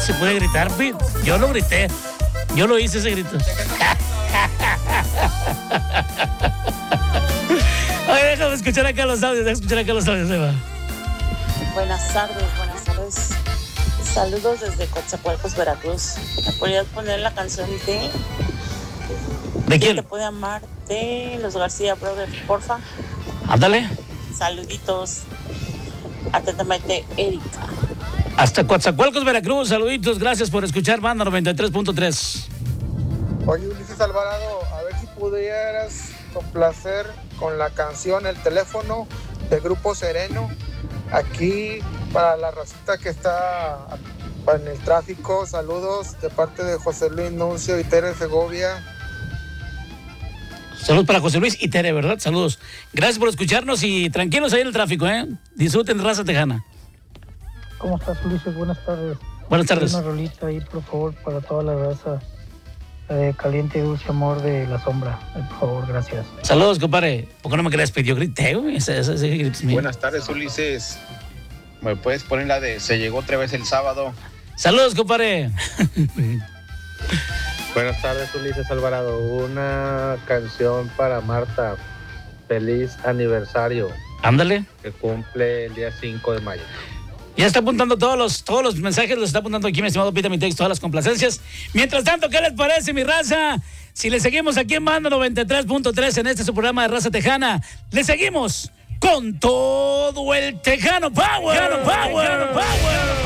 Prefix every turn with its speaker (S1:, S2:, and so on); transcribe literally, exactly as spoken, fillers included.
S1: se puede gritar, Pete. Yo lo grité. Yo lo hice ese grito. Oye, déjame escuchar acá los audios, déjame escuchar acá los audios, Eva.
S2: Buenas tardes, buenas tardes. Saludos desde Coatzacoalcos, Veracruz. ¿Me podrías poner la canción de...
S1: ¿De quién?
S2: ¿Te puede amar? De los García Brothers, porfa.
S1: Ándale.
S2: Saluditos. Atentamente, Erika.
S1: Hasta Coatzacoalcos, Veracruz. Saluditos, gracias por escuchar Banda noventa y tres punto tres.
S3: Oye, Ulises Alvarado, a ver si pudieras complacer con la canción El Teléfono del Grupo Sereno. Aquí, para la racita que está en el tráfico, saludos de parte de José Luis Nuncio y Tere Segovia.
S1: Saludos para José Luis y Tere, ¿verdad? Saludos. Gracias por escucharnos y tranquilos ahí en el tráfico, ¿eh? Disfruten Raza Tejana.
S4: ¿Cómo estás, Ulises? Buenas tardes.
S1: Buenas tardes.
S4: Una rolita ahí, por favor, para toda la raza. Eh, caliente y dulce amor de La Sombra. Por favor, gracias.
S1: Saludos, compadre. ¿Por qué no me querías pedir? Yo grité, güey. Ese, ese, ese grito es mío.
S5: Buenas tardes, Ulises. ¿Me puedes poner la de Se llegó otra vez el sábado?
S1: Saludos, compadre.
S6: Buenas tardes, Ulises Alvarado. Una canción para Marta. Feliz aniversario.
S1: Ándale.
S6: Que cumple el día cinco de mayo.
S1: Ya está apuntando todos los, todos los mensajes, los está apuntando aquí mi estimado Pita mi Text, todas las complacencias. Mientras tanto, ¿qué les parece, mi raza? Si le seguimos aquí en Banda noventa y tres punto tres en este su programa de Raza Tejana, le seguimos con todo el Tejano Power. Tejano Power. Tejano Power.